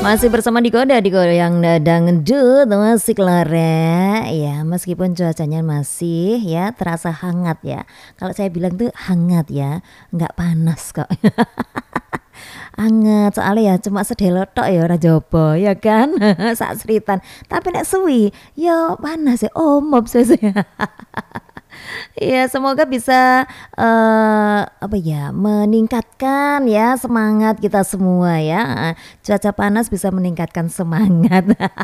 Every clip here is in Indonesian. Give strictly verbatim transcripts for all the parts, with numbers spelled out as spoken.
Masih bersama Digoda, Digoda yang dangdut musik lore ya, meskipun cuacanya masih ya terasa hangat ya. Kalau saya bilang tuh hangat ya, nggak panas kok. Anget soalnya ya cuma sedelok tok ya ora jopo ya kan. Sak seritan. Tapi nek suwi ya panas ya omop sesuk. Iya, semoga bisa uh, apa ya meningkatkan ya semangat kita semua ya. Cuaca panas bisa meningkatkan semangat.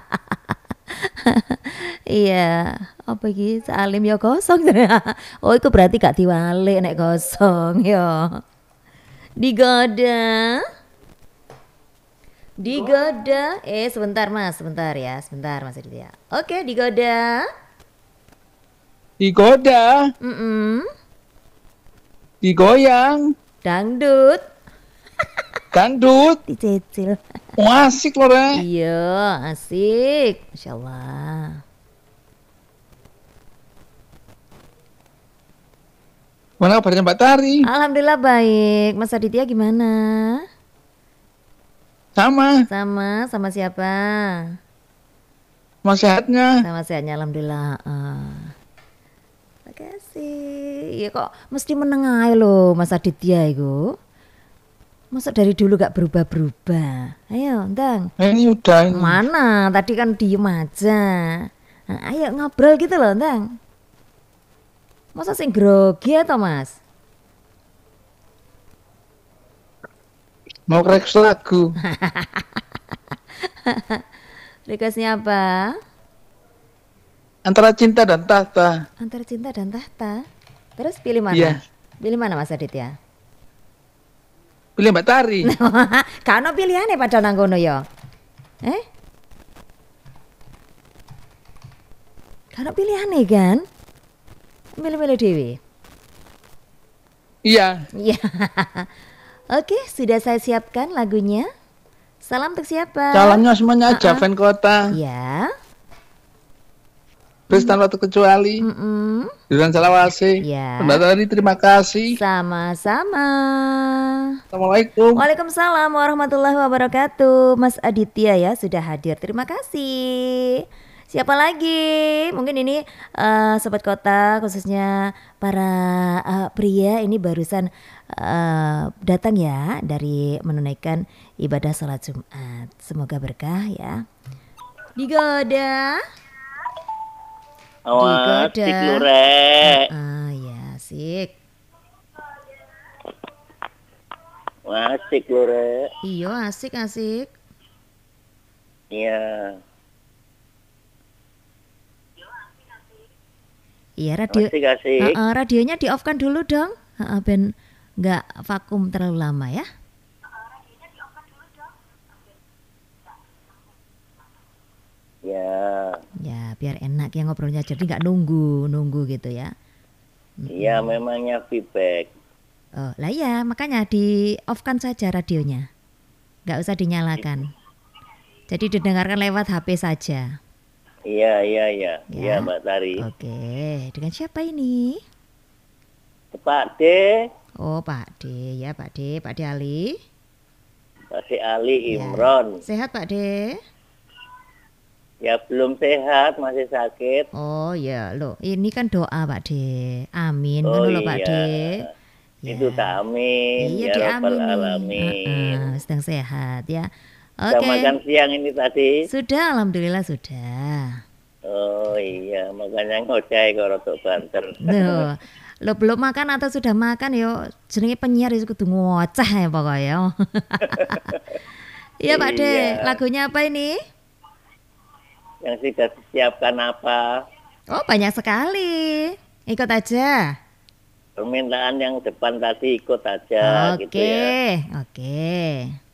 Iya, apa iki salim ya kosong. Oh, itu berarti gak diwalik nek kosong ya. Digoda. Digoda. Eh, sebentar Mas, sebentar ya, sebentar Mas Aditya. Oke, digoda. Digoda, Mm-mm. digoyang, Dangdut, dangdut, dicicil. wah asik loh Re. Iya, asik, Masya Allah. Mana kabarnya Mbak Tari? Alhamdulillah baik. Mas Aditya gimana? Sama, Sama, sama siapa? sama sehatnya. Sama sehatnya, Alhamdulillah. Ah. Terima kasih. Ya kok mesti menengai loh Mas Aditya itu. Masa dari dulu gak berubah-berubah. Ayo, Ndang. Nah, ini udah ini. Mana? Tadi kan diem aja. Nah, ayo ngobrol gitu loh, Ndang. Masa sing grogi atau Mas? Mau request lagu. Requestnya apa? Antara cinta dan tahta. Antara cinta dan tahta. Terus pilih mana? Iya. Pilih mana Mas Aditya? Pilih Mbak Tari. Kano pilihannya pada nanggono ya? Eh? Kano pilihannya kan? Milih-milih Dewi. Iya. Iya. Oke, sudah saya siapkan lagunya. Salam untuk siapa? Calonnya semuanya aja Uh-uh. fan kota. Ya. Terus tanpa terkecuali. Mm-mm. Duran Salawase. Ya. Mbak Tari terima kasih. Sama-sama. Assalamualaikum. Waalaikumsalam warahmatullahi wabarakatuh. Mas Aditya ya sudah hadir. Terima kasih. Siapa lagi? Mungkin ini uh, sobat kota khususnya para uh, pria ini barusan uh, datang ya dari menunaikan ibadah sholat Jumat. Semoga berkah ya. Digoda. Awas, Digoda. asik lu Re. Ah ya asik. Wah, asik lu Re. Iya asik asik. Iya. Iya radio. Asik asik. Uh, uh, radionya di off kan dulu dong. Uh, uh, ben nggak vakum terlalu lama ya. Ya. Ya biar enak ya ngobrolnya jadi nggak nunggu nunggu gitu ya. Iya, mm-hmm. Memangnya feedback. Oh lah ya makanya di off kan saja radionya, nggak usah dinyalakan. Jadi didengarkan lewat H P saja. Iya iya iya. Ya. Iya Mbak Tari. Oke dengan siapa ini? Pak D. Oh Pak D ya Pak D Pak D Ali. Pak D Ali ya. Imron. Sehat Pak D? Ya belum sehat, masih sakit. Oh ya loh, ini kan doa Pak D. Amin, oh, kan iya. Pak D. Ya. Itu tak amin. Iya ya Rabbal alamin. Uh, uh, sedang sehat ya. Oke. Okay. Makan siang ini tadi? Sudah, alhamdulillah sudah. Oh iya, makanya ngoceh kalau untuk banter. Loh, lo belum makan atau sudah makan yo? Jenenge penyiar itu kudu ngoceh ya pokoknya. Iya Pak D, lagunya apa ini? Yang sudah disiapkan apa? Oh banyak sekali. Ikut aja. Permintaan yang depan tadi ikut aja okay, gitu ya. Oke, oke.